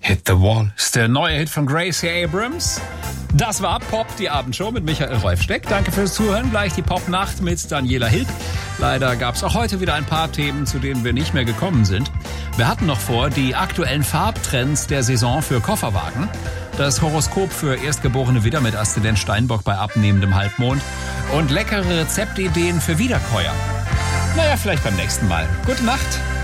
Hit the Wall. Das ist der neue Hit von Gracie Abrams. Das war Pop, die Abendshow mit Michael Rolfsteck. Danke fürs Zuhören. Gleich die Popnacht mit Daniela Hilb. Leider gab es auch heute wieder ein paar Themen, zu denen wir nicht mehr gekommen sind. Wir hatten noch vor, die aktuellen Farbtrends der Saison für Kofferwagen. Das Horoskop für erstgeborene Widder mit Aszendent Steinbock bei abnehmendem Halbmond. Und leckere Rezeptideen für Wiederkäuer. Naja, vielleicht beim nächsten Mal. Gute Nacht.